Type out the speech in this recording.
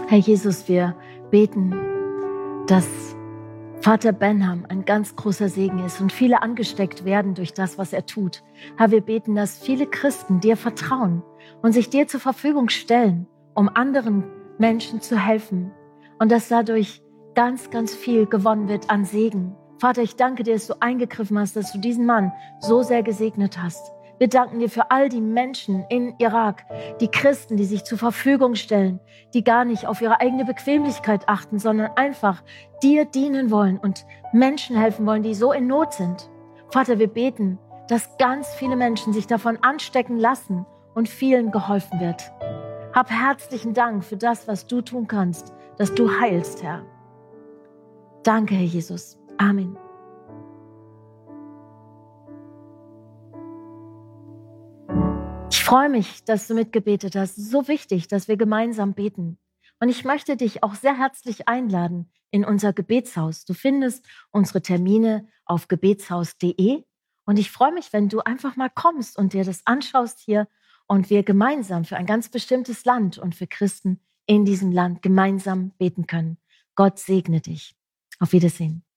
Herr Jesus, wir beten, dass Vater Benham ein ganz großer Segen ist und viele angesteckt werden durch das, was er tut. Herr, wir beten, dass viele Christen dir vertrauen und sich dir zur Verfügung stellen, um anderen Menschen zu helfen und dass dadurch ganz, ganz viel gewonnen wird an Segen. Vater, ich danke dir, dass du eingegriffen hast, dass du diesen Mann so sehr gesegnet hast. Wir danken dir für all die Menschen in Irak, die Christen, die sich zur Verfügung stellen, die gar nicht auf ihre eigene Bequemlichkeit achten, sondern einfach dir dienen wollen und Menschen helfen wollen, die so in Not sind. Vater, wir beten, dass ganz viele Menschen sich davon anstecken lassen und vielen geholfen wird. Hab herzlichen Dank für das, was du tun kannst, dass du heilst, Herr. Danke, Herr Jesus. Amen. Ich freue mich, dass du mitgebetet hast. Es ist so wichtig, dass wir gemeinsam beten. Und ich möchte dich auch sehr herzlich einladen in unser Gebetshaus. Du findest unsere Termine auf gebetshaus.de. Und ich freue mich, wenn du einfach mal kommst und dir das anschaust hier und wir gemeinsam für ein ganz bestimmtes Land und für Christen in diesem Land gemeinsam beten können. Gott segne dich. Auf Wiedersehen.